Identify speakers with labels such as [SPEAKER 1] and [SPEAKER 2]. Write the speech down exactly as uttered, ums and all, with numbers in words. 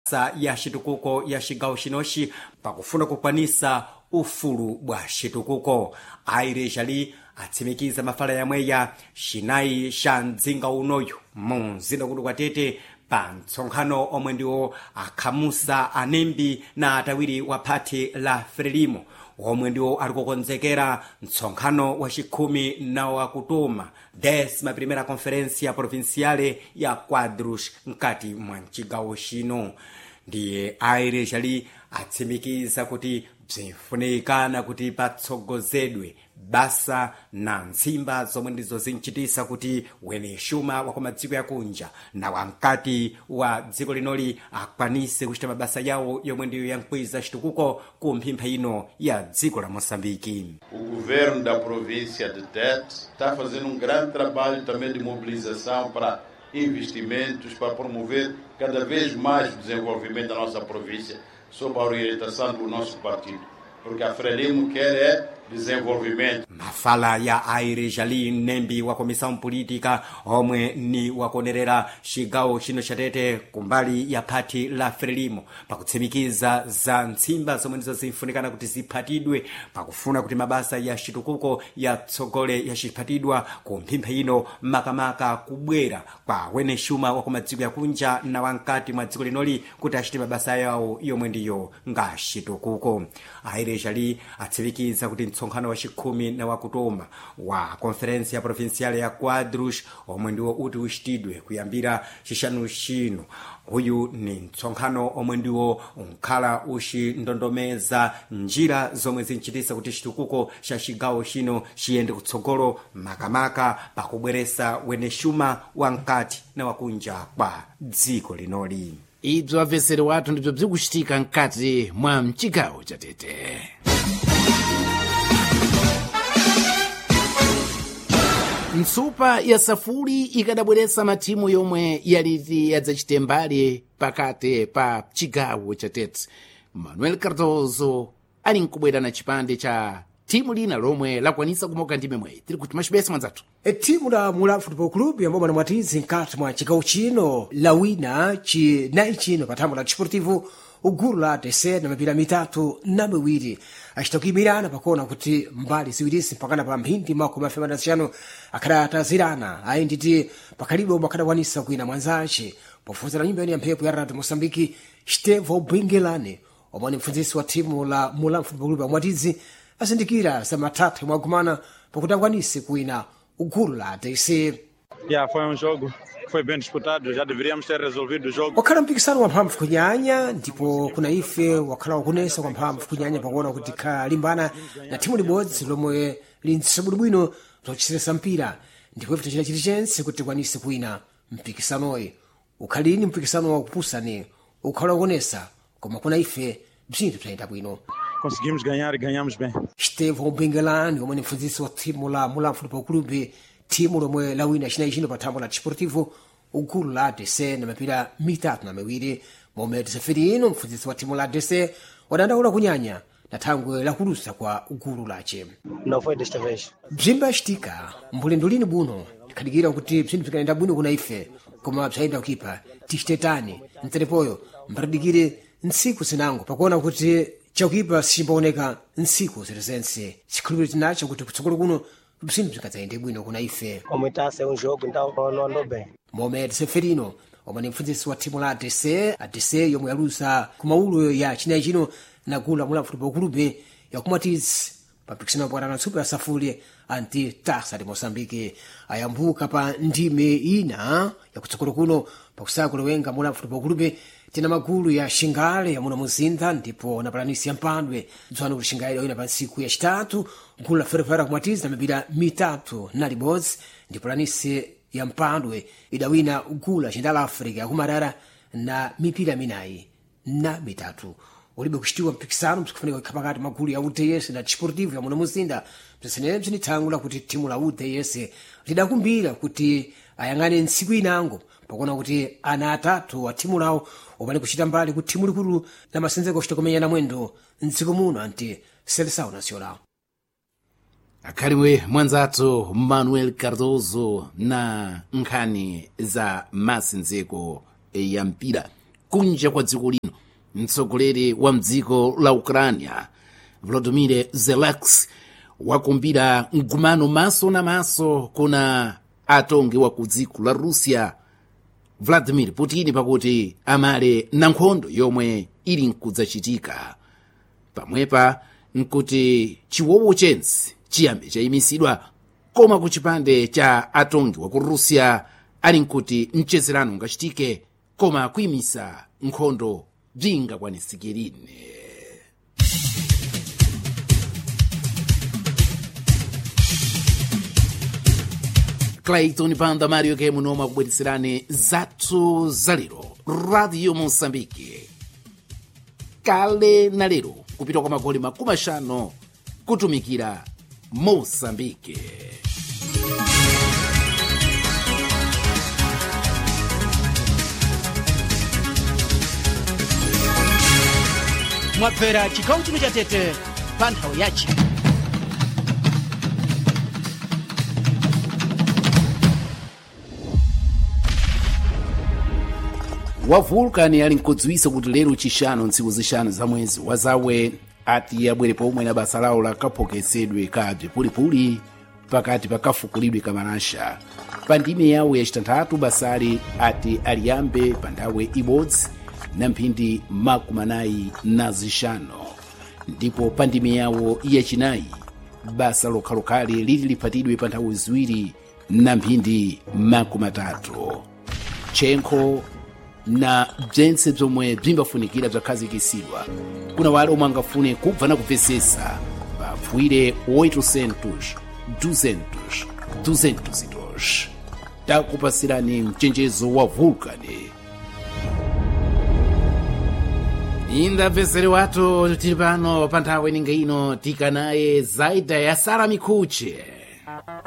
[SPEAKER 1] sa ya xitukuko ya xigawo xinoxi pakufuna kukwanisa ufulu bwa xitukuko. Aire xali atsimikiza mafala yamweya xinayi xa mdzinga unoyu mu mzinda kuno kwa Tete pa mtsonkhano omwe ndiwo akhamusa anembi na atawiri wa phati la Frelimo omwe ndiwo ali kukonzekera mtsonkhano wa xikhumi na wakutoma décima primeira conferência provinciale ya quadros mkati mwa mcigawo xino. Ndiye aire xali atsimikiza kuti bzinfunikana kuti patsogozedwe basa na nsimba zomwe ndizo zinchitisa kuti wene xuma wa kumadziko yakunja na wamkati wa dziko linoli akwanise kuchita mabasa yawo yomwe ndiyo yankwiza xitukuko ku mphimpha ino ya dziko la Moçambique.
[SPEAKER 2] O governo da província de Tete está fazendo um grande trabalho também de mobilização para investimentos, para promover cada vez mais o desenvolvimento da nossa província sob a orientação do nosso partido, porque a Frelimo quer é desenvolvimento.
[SPEAKER 1] Mafala ya aire jali nembi wa komissão política omwe ni wakonerera xigawo xino xa Tete kumbali ya phati la Frelimo pakutsimikiza za nsimba zomwe ndizo zinfunikana kuti ziphatidwe pakufuna kuti mabasa ya xitukuko ya tsogole ya xiphatidwa ku mphimpha ino makamaka kubwera kwa wene xuma wa kumadziko yakunja na wankati mwa dziko linoli kuti achite mabasa yawo yomwe ndiyo nga xitukuko. Aire jali atsimikiza kuti mtsonkhano wa xikhumi na wakutoma wa conferência provinciale ya quadros omwe ndiwo uti uxitidwe kuyambira xixanu xino. Uyu ni mtsonkhano omwe ndiwo unkhala uxindondomeza njira zomwe zinchitisa kuti xitukuko xa xigawo xino xiyende kutsogolo makamaka pakubweresa wene xuma wa mkati na wakunja kwa dziko linoli.
[SPEAKER 3] Ibzo avesere wathu ndibzo bzikuxitika mkati mwa mcigawo cha Tete. Nsupa ya Safuri ikadabweresa matimu yomwe yaliti yadzachite mbali pakati pa cigawo cha Tete. Manuel Cardozo ali nkubwera na chipande cha timu lina lomwe lakwanisa kumoka ndime mweyi tiri kuti maxibesa mwanzathu.
[SPEAKER 4] E timu la Mula Football Club yambo mwana mwatizi nkati mwa cigawo chino lawina chinayi chino pathambo la Desportivo ugulu la D C na mipira mitatu na miwiri achitokimirana pakona kuti mbali ziwirisi mpakana pa mphindi makumi afema na zixanu akhadatazirana ayi nditi pakalibe omwe akhadawanisa kuina mwanzace pofunzira nyumba yoni ya mphepo ya Radio Moçambique Stevo Bwingelane omwe ni mpfunzisi wa timu la Mula Football Club amwatizi asindikira za matatu yomwe agumana pakuti akwanise kuina ugulu la D C.
[SPEAKER 5] Yeah, foi um jogo que foi bem disputado, já deveríamos ter resolvido o jogo.
[SPEAKER 4] Wakhala mpikisano wa mphamvu kunyanya ndipo kuna ife wakhala wakunesa kwa mphamvu kunyanya pakuona kuti khalimbana na timu libodzi lomwe lintsisabudu bwino zochitiresa mpira ndipo ife tachita chilichonse kuti tikwanise kuina mpikisanoyi. Ukhalini mpikisano wakupusani ukhala wakunesa koma kuna ife bzinthu bzayenda bwino.
[SPEAKER 5] Conseguimos ganhar e ganhamos bem.
[SPEAKER 4] Stevo Bwingelane omwe ni mpfunzisi wa timu la Mula Football Club timu lomwe lawina chinayi chino pathambo la Desportivo ugulu la D C na mipira mitatu na miwiri momwe tisafirino mpfunzisi wa timu la D C wadandaula kunyanya na thangwe lakulusa kwa ugulu lace.
[SPEAKER 6] Não foi desta vez.
[SPEAKER 4] Bzimba yacitika mbulendo lini buno tikhadikira kuti bzinthu bzikayenda bwino kuna ife koma bzayenda kukipa tichitetani mterepoyo mbaradikire ntsiku zinango pakuona kuti chakukipa sichimbaoneka ntsiku zilizense chikhulupiriro tinacho kuti kutsogolo kuno bzinthu bzikadzayende bwino kuna ife.
[SPEAKER 6] Como está a ser um jogo, então não andou bem.
[SPEAKER 4] Mohamed Seferino omwe ni mpfunzisi wa timu la D C, a D C yomwe yalusa kumaulo ya chinayi chino na gulu la Mula Football Club yakumatizi papikisano pakutana nsupa ya Safuri anti Taça de Moçambique ayambuka pa ndime ina yakutsogolo kuno pakusaka kulowenga Mula Football Club tina magulu ya Xingale ya muno muzinda ndipo na Palanisi ya Mpandwe dzwana kuti Xingale yawina pa ntsiku ya citatu gulu la Ferefera kumatizi na mipira mitatu na libodzi ndipo Palanisi ya Mpandwe idawina gulu la Xindala Africa yakumarara na mipira minayi na mitatu. Ulibe kuchitiwa mpikisano msikufunika pakati magulu ya U D S na Desportivo ya muno muzinda bzisenere bzinithangula kuti timu la U D S lidakumbira kuti ayang'ane ntsiku inango pakuona kuti ana atatu wa timu lawo omwe kuchita mbali ku timu likulu la masenzeko chitokomenya na mwendo ntsiku muno anti Seleção Nacional.
[SPEAKER 3] Akhaliwe mwanzathu Manuel Cardozo na nkhani za masenzeko ya mpira kunja kwa dziko lino. Mtsogoleri wa mdziko la Ukrania Volodymyr Zelensky wakumbira mgumano maso na maso kuna atongi wa ku dziko la Russia Vladimir Putin pakuti amale na nkhondo yomwe ili nkudzachitika. Pamwepa nkuti chiwowo chense chiyambe chayimisidwa, koma ku chipande cha atongi wa ku Russia ali nkuti mchezerano ngachitike, koma kuyimisa nkhondo bzingakwanisike. Clayton Panda Mario ke munoma kubweretserani zathu zalero Radio Mosambiki. Kale na lero kupita kwa magoli makumi ashanu kutumikira Mosambiki.
[SPEAKER 7] Mwapera chikawu chino cha Tete pa nthawi yace.
[SPEAKER 3] Wa vulkani ali nkudziwisa kuti lero chishanu ntsiku zishanu za mwezi wazawe ati abwere pomwe na basa lawo la kapokesedwe ka bzipulipuli pakati pakafukulidwe kamarasha. Pa ndime yawo yacitanthatu basali ati aliyambe pa nthawi ibodzi na mphindi makumi anayi na zishanu, ndipo pa ndime yawo yachinayi basa lokhalokhali lili liphatidwe pa nthawi ziwiri na mphindi makumi atatu. Chenkho na bzentse bzomwe bzimbafunikira bzakhazikisidwa kuna wale omwe angafune kubva na kupesesa bapfuire oitocentos duzentos duzentos e dois. Takupasirani mchenjezo wa vulkani. Inda vesere watu tili pano pa nthawi ninga ino tikanaye zaida ya Sara Mikuche.